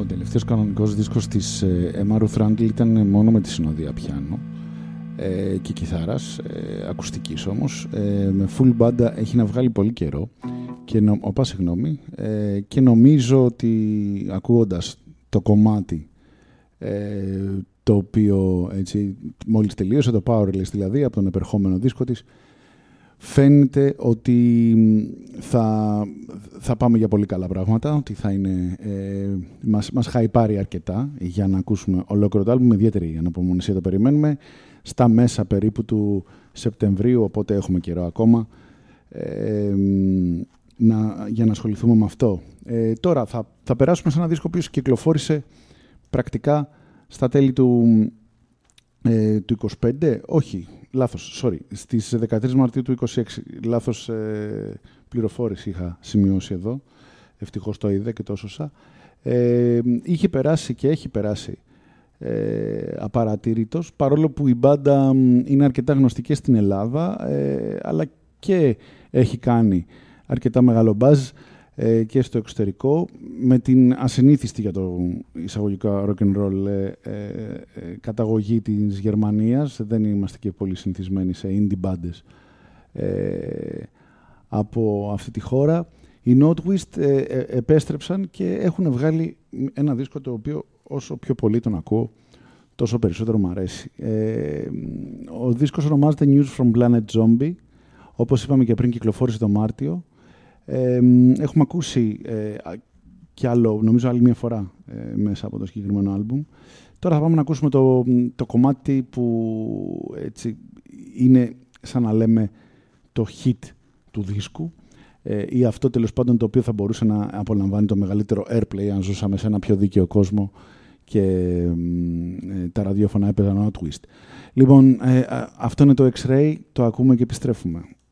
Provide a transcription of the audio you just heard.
Ο τελευταίος κανονικός δίσκος της Emma Ruth Randall ήταν μόνο με τη συνοδεία πιάνο και κιθάρας, ακουστικής όμως, με full band. Έχει να βγάλει πολύ καιρό και νομίζω ότι ακούγοντας το κομμάτι το οποίο έτσι, μόλις τελείωσε, το Powerless δηλαδή, από τον επερχόμενο δίσκο της, φαίνεται ότι θα πάμε για πολύ καλά πράγματα, ότι θα είναι, μας χαϊπάρει αρκετά για να ακούσουμε ολόκληρο το άλμπουμ, με ιδιαίτερη αναπομονησία το περιμένουμε, στα μέσα περίπου του Σεπτεμβρίου, οπότε έχουμε καιρό ακόμα για να ασχοληθούμε με αυτό. Τώρα θα περάσουμε σε ένα δίσκο που κυκλοφόρησε πρακτικά στα τέλη του 25, όχι, λάθος, στις 13 Μαρτίου του 26, λάθος πληροφόρηση είχα σημειώσει εδώ, ευτυχώς το είδε και το έσωσα. Είχε περάσει και έχει περάσει απαρατήρητος, παρόλο που η μπάντα είναι αρκετά γνωστική στην Ελλάδα, αλλά και έχει κάνει αρκετά μεγάλο μπάζ και στο εξωτερικό, με την ασυνήθιστη για το εισαγωγικά rock and roll καταγωγή της Γερμανίας. Δεν είμαστε και πολύ συνηθισμένοι σε indie μπάντες από αυτή τη χώρα. Οι Notwist επέστρεψαν και έχουν βγάλει ένα δίσκο το οποίο όσο πιο πολύ τον ακούω, τόσο περισσότερο μου αρέσει. Ο δίσκος ονομάζεται News from Planet Zombie. Όπως είπαμε και πριν, κυκλοφόρησε το Μάρτιο. Έχουμε ακούσει κι άλλο, νομίζω άλλη μια φορά μέσα από το συγκεκριμένο άλμπουμ. Τώρα θα πάμε να ακούσουμε το κομμάτι που έτσι είναι σαν να λέμε το hit του δίσκου, ή αυτό τέλος πάντων το οποίο θα μπορούσε να απολαμβάνει το μεγαλύτερο airplay αν ζούσαμε σε ένα πιο δίκαιο κόσμο και τα ραδιόφωνα έπαιζαν Notwist. Λοιπόν, αυτό είναι το X-Ray, το ακούμε και επιστρέφουμε.